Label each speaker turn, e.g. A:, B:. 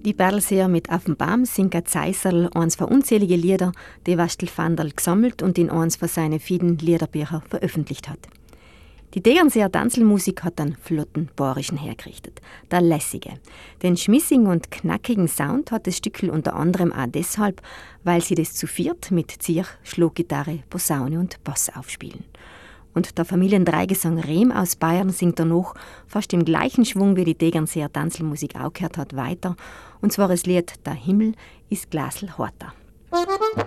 A: Die Berlseer mit Auf dem Baum singt Zeisserl eins von unzähligen Lieder, die Wastel Vandal gesammelt und in eins von seinen vielen Liederbüchern veröffentlicht hat. Die Degernseer Tanzelmusik hat einen flotten Bayerischen hergerichtet, der lässige. Den schmissigen und knackigen Sound hat das Stückel unter anderem auch deshalb, weil sie das zu viert mit Zier, Schlaggitarre, Posaune und Bass aufspielen. Und der Familiendreigesang Rehm aus Bayern singt danach fast im gleichen Schwung, wie die Degernseer Tanzelmusik auch gehört hat, weiter. Und zwar das Lied «Der Himmel ist Glasl Horter».